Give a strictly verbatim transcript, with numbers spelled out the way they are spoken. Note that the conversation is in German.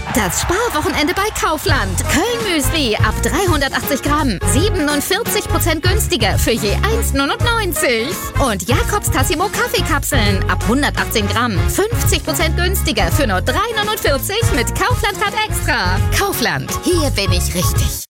Das Sparwochenende bei Kaufland. Köln-Müsli ab dreihundertachtzig Gramm. siebenundvierzig Prozent günstiger für je eins neunundneunzig. Und Jakobs Tassimo Kaffeekapseln ab hundertachtzehn Gramm. fünfzig Prozent günstiger für nur drei neunundvierzig mit Kaufland Card Extra. Kaufland, hier bin ich richtig.